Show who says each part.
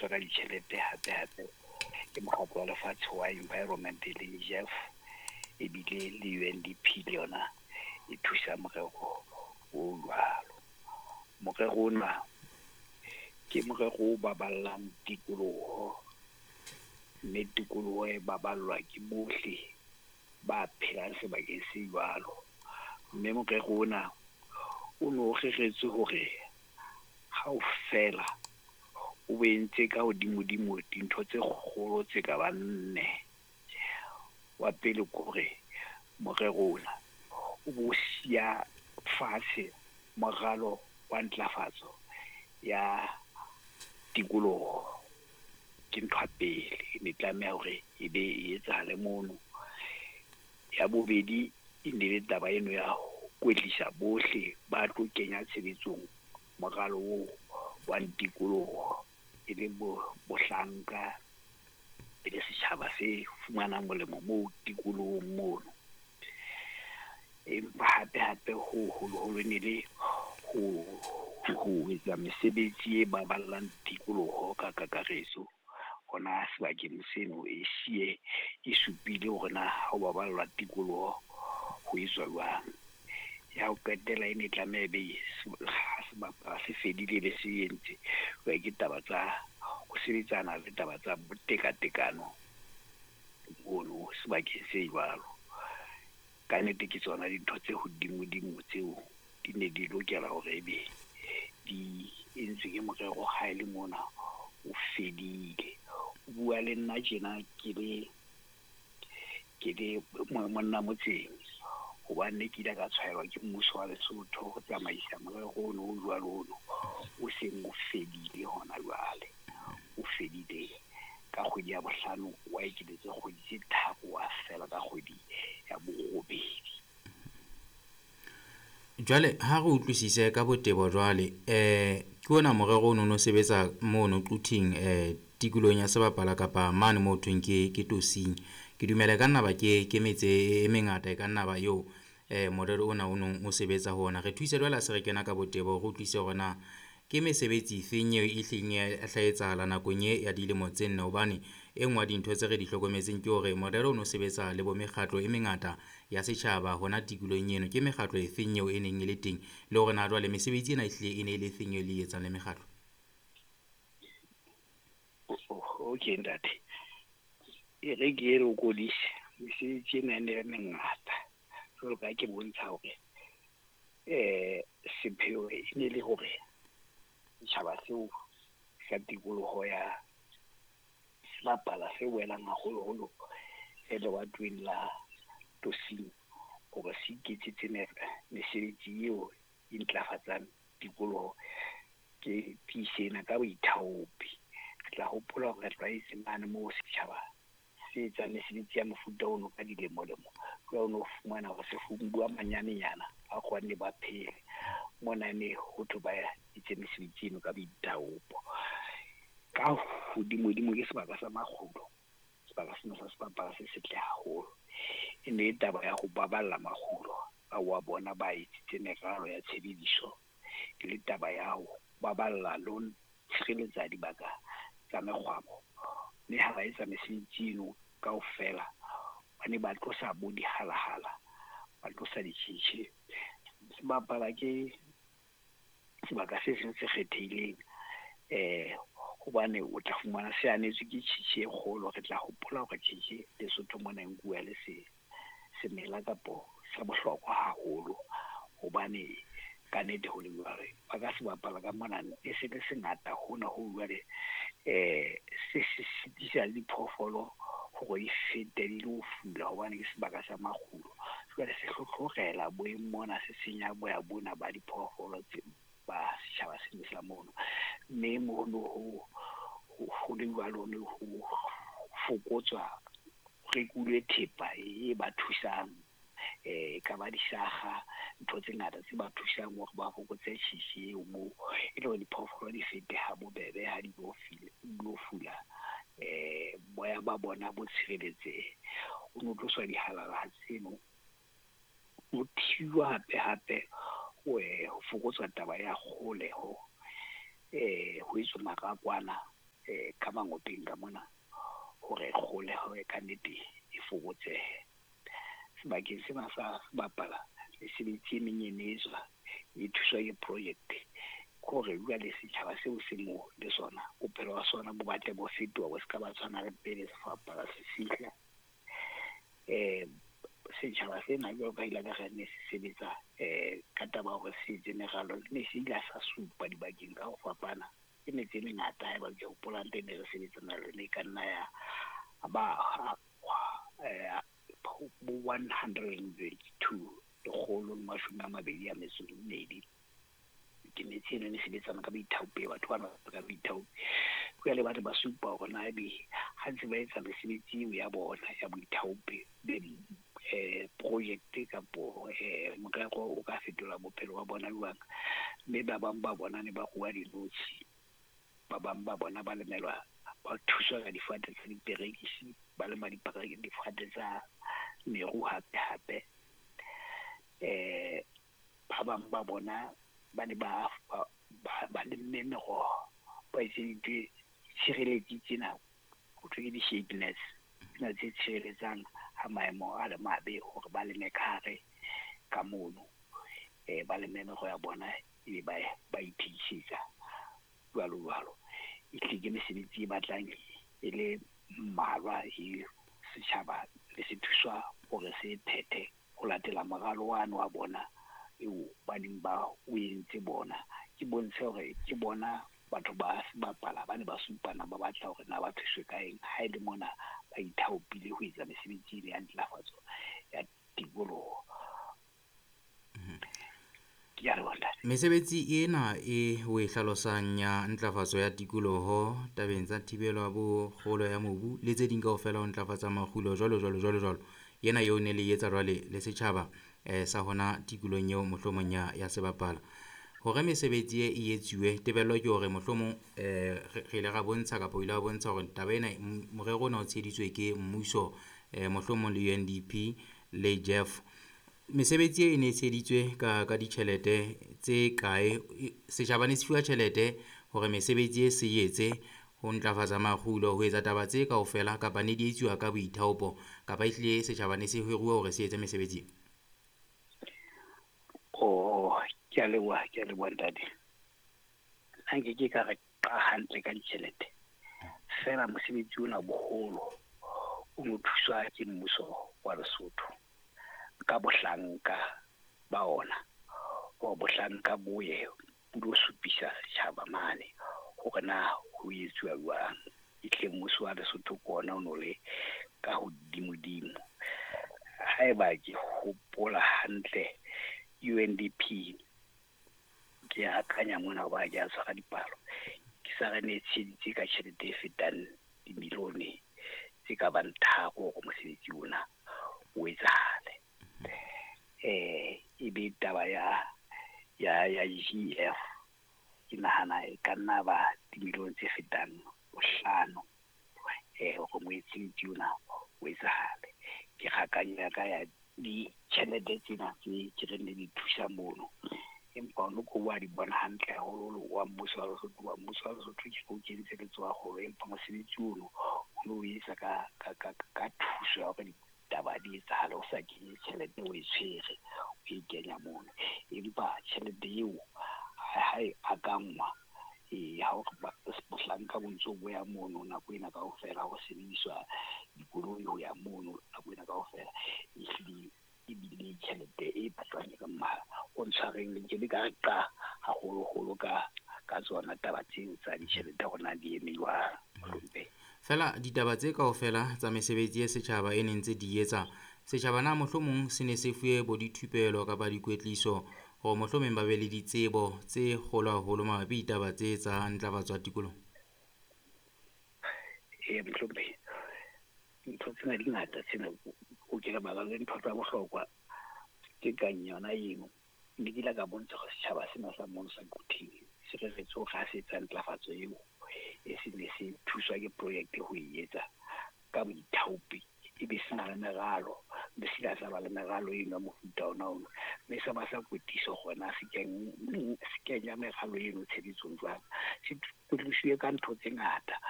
Speaker 1: thuswa ka ditšhelete hape ke mokgatlo wa lefatshe wa environment le GEF ebile le UNDP le yona e thusa morero o jwalo. Morero ona ke morero o baballang tikoloho, mme tikoloho e baballwa ke bohle ba phelang sebakeng se jwalo. Mme morero ona o no kgeretswe hore ha o fela o bentse ka hodimo dintho tse kgolo tse ka bang 4. Wa pele kore morero ona o bo siya fatshe moralo wa ntlafatso ya tikoloho ke ntho ya pele ne tlameha hore e be e etsahale mono. Ya bobedi e ne le taba eno ya kwetlisa bohle ba tlo kenya tshebetsong moralo wa tikoloho e le bohlanka e le setjhaba se fumanang molemo mo tikolohong mono. Empa hape ho ne le ho etsa mesebetsi e baballang tikoloho ka kakaretso hona sebakeng seno e siye e supile hore na ho baballwa tikoloho ho etswa jwang. Ya ho qetela e ne tlameha be se fedile be se entse wa ke taba tsa ho sebetsana le taba tsa tekatekano mono sebakeng se jwalo. Ka nnete ke tsona dintho tse hodimo tseo di ne di lokela hore ebe di entswe ke morero ha ile mona o fedile. O bua le nna tjena ke le monna motseng hobane ke ile ka tshwaelwa ke mmuso wa Lesotho ho tsamaisa morero ono o jwalo o seng o fedile hona jwale. O fedile ka kgwedi ya bohlano wa eketsa kgwedi tse 3 wa fela ka kgwedi ya borobedi.
Speaker 2: Jwale ha re utlwisise ka botebo jwale ke ona morero o no sebetsa mono Quting tikolohong ya sebapala kapa mane mo thweng ke Tosing. Ke dumela ka nna ba ke metse e mengata e ka nna ba yo morero ona o sebetsa hona. Re thuise jwale se re kena ka botebo re utlwise hore na ke mesebetsi efeng eo e hleng ya hlaetsahala nakong e ya dilemo tse 4 hobane e nngwe dintho tse re di hlokometseng ke hore morero o no sebetsa le bo mekgatlo e mengata ya setjhaba hona tikolohong eno. Ke mekgatlo efeng eo e neng e le teng le hore na jwale mesebetsi ena ehlile e ne le efeng eo le etsang le mekgatlo?
Speaker 1: Okay ntate e re ke re o kodise mesebetsi ena ne le mengata jwalo ka ke bontsha hore sepheo e ne le hore setjhaba seo sa tikoloho ya sebapala se welang haholo e le watweng la Tosing hore se iketsetse mesebetsi eo e ntlafatsang tikoloho ke pisena ka boithaopi. Re tla hopola hore re tlwaetse mane moo setjhaba se etsa mesebetsi ya mofuta ono ka dilemo ke ono fumana hore se fumbua manyanenyana a kgonne ba phele mona ne ho tlo ba itse mesebetsi eno ka boithaopo. Ka hodimo ke sebaka sa makgulo, sebaka sena sa sebapala se setle haholo. E ne taba ya ho baballa makgulo a wa bona ba itsitse meralo ya tshebediso le taba ya ho baballa lo tshireletsa dibaka tsa mekgwabo. Le ha ba etsa mesebetsi eno kaofela ba ne ba tlosa bo di halahala ba tlosa ditjitjhe. Sebapala ke sebaka se seng se kgethehileng hobane o tla fumana se anetswe ke tjhitjhe e kgolo. Re tla hopola hore tjhitjhe Lesotho mona nkuwa le semela kapo sa bohlokwa haholo hobane ka nnete ho le jwalo ba ka se bapala ka mona e se le sengata hona ho jwale se sitisa le diphoofolo hore e fete di lo fula hobane ke sebaka sa makgulo. Jwale se hlohlorela boemo mona se senya boya bona ba diphoofolo tse ba setjhaba se sa mono. Mme mono ho le jwalo le ho fokotswa rekule thepa e ba thusang ka ba disaga ntho tse ngata tse ba thusang hore ba fokotse tjhitjhe eo moo e le hore diphoofolo di fete ha bobebe ha di lo fula boya ba bona bo tshireletsehe. O no tloswa dihalala tseno o thiwa hape ho fokotswa taba ya kgoleho ho etswa marakwana ka mangopeng ka mona hore kgoleho e kannete e fokotsehe. Sebakeng sena sa bapala mesebetsi e menyenyetswa e thuswa ke project kore jwale setjhaba seo se mo le sona bophelo wa sona bo batle bo fetoha bo ska ba tshwana le pele sefapala se fihla. Setjhaba sena jwalo ka ile ka ne se sebetsa ka taba hore se generalo ne se ile sa supa dibakeng ka ho fapana e ne tse ngata ha ba ke hopola teng ne re sebetsana le ne ka nna ya ba 122 lekgolo le mashome a mabedi a metso e mmedi ke ne tsene ne sebetsana ka baithaopi batho ba ka baithaopi jwale batho ba supa hore na ebe ha ntse ba etsa mesebetsi ya bona ya baithaopi project kapo morero o ka fetola bophelo wa bona jwang. Mme ba bang ba bona ne ba rua dinotshi, ba bang ba bona ba lemelwa ba thuswa ka difate tsa diperekisi, ba lema difate tsa meru hape ba bang ba bona ba ne ba lemme meroho ba itse tshireletsi tsena go thwe di shapeness tsena tse tshireletsang ha maemo a le mabe hore ba leme kare ka mono ba lemme meroho ya bona e ba ithisetsa jwalo e tlile mesebetsi e batlang e le mmalwa e setjhaba le se thuswa hore se phethe ho latela moralo wa bona eo ba ding ba o entse bona ke bontshe hore ke bona batho ba bapala ba ne ba supana ba batla hore na ba thuswe ka eng ha ile mona ba ithaopile ho etsa mesebetsi ya ntlafatso ya tikoloho.
Speaker 2: Mesebetsi ena e o e hlalosang ya ntlafatso ya tikoloho tabeng tsa thibelo bo kgolo ya mobu le tse ding kaofela ho ntlafatsa makgulo jwalo yena eo ne le etsa jwale le setjhaba sa hona tikolong eo mohlomong ya sebapala hore mesebetsi e etsuwe tebello ke hore mohlomong re ile ra bontsha kapa o ile wa bontsha hore taba ena morero ona o tsheditswe ke mmuso mohlomong le UNDP le Jeff. Mesebetsi e ne tsheditswe ka ditjhelete tse kae setjhaba ne se fuwa tjhelete hore mesebetsi e se etse ho ntlafatsa makgulo ho etsa taba tse kaofela kapa ne di etsuwa ka boithaopo kapa ehlile setjhaba ne se hiruwa hore se etse mesebetsi?
Speaker 1: Ke a leboha ntate. Hanke ke ka re hantle ka ditjhelete fela mosebetsi ona boholo o mo thuswa ke mmuso wa Lesotho ka bohlanka ba ona o bohlanka boye bo supisa setjhaba mane hore na ho etsuwa jwang itle mmuso wa Lesotho kona o no le ka hodimo haeba ke hopola hantle UNDP ke akanya mona ba ja tshwara dipalo ke sa re ne tsheditse ka tjhelete e fetang dimilione tse ka bang tharo go mosebetsi ona o etsahale. E be taba ya GF ke nahana e ka nna ba dimilione tse fetang 5 go mosebetsi ona o etsahale. Ke gakanya ka ya di tjhelete tsena tse ke re ne di thusa mono empa no go wa di bona hantle haholo wa mmuso wa Lesotho ke go kentse letsoa go empa mosebetsi ono o no isa ka thuso ya hore ditaba di etsahala o sa kenye tjhelete o e tshwere o e kenya mono empa tjhelete eo ha e akangwa ha o ba bohlanka bontso bo ya mono nako ena kaofela ho sebediswa dikoloi ho ya mono nako ena kaofela e bile tjhelete e patlwang ka mmala o ntshwareng le ke le ka qa haholo ka tsona taba tseo tsa ditjhelete hona di emelwa mhlombe
Speaker 2: fela ditaba tse kaofela tsa mesebetsi ya setjhaba e neng tse di etsa setjhaba na mohlomong se ne se fuwe bo dithupelo kapa dikwetliso hore mohlomong ba be le ditsebo tse kgolo haholo mabapi ditaba tse tsa ntlafatso ya tikoloho?
Speaker 1: Mhlombe ntho tsena di ngata tsena o ke ba le ntho tsa bohlokwa ke kanyona eno ne di la ka bontsha go setjhaba sena sa mona sa Kuthing se re tso ga se tsa ntlafatso eo e se ne se thuswa ke project ho etsa ka boithaopi e be sena le meralo le sila sa ba le meralo eno mo futa ona me sa ba sa kwetiso gona se kenya meralo eno tsheditsong jwang se tlusiwe ka ntho tse ngata